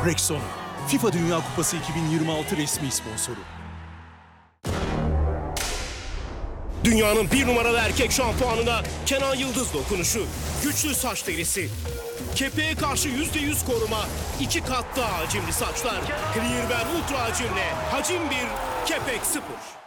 Rexona, FIFA Dünya Kupası 2026 resmi sponsoru. Dünyanın bir numaralı erkek şampuanına Kenan Yıldız dokunuşu. Güçlü saç derisi. Kepeğe karşı %100 koruma. 2 kat daha hacimli saçlar. Clear Ben Ultra hacimle. Hacim 1, kepek 0.